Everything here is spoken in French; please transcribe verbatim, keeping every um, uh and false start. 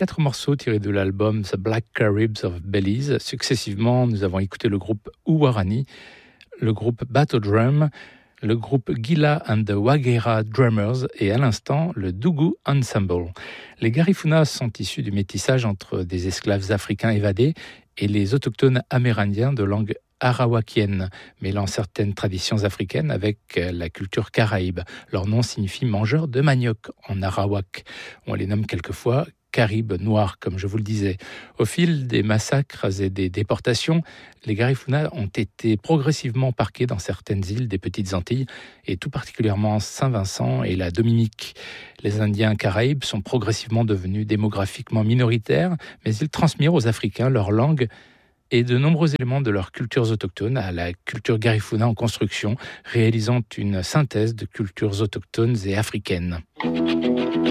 quatre morceaux tirés de l'album The Black Caribs of Belize. Successivement, nous avons écouté le groupe Uwarani, le groupe Battle Drum, le groupe Gila and the Waghera Drummers et à l'instant le Dougou Ensemble. Les Garifuna sont issus du métissage entre des esclaves africains évadés et les autochtones amérindiens de langue arawakienne, mêlant certaines traditions africaines avec la culture caraïbe. Leur nom signifie mangeur de manioc en arawak. On les nomme quelquefois Caribes noirs, comme je vous le disais. Au fil des massacres et des déportations, les Garifuna ont été progressivement parqués dans certaines îles des Petites Antilles, et tout particulièrement Saint-Vincent et la Dominique. Les Indiens caraïbes sont progressivement devenus démographiquement minoritaires, mais ils transmirent aux Africains leur langue et de nombreux éléments de leurs cultures autochtones à la culture Garifuna en construction, réalisant une synthèse de cultures autochtones et africaines.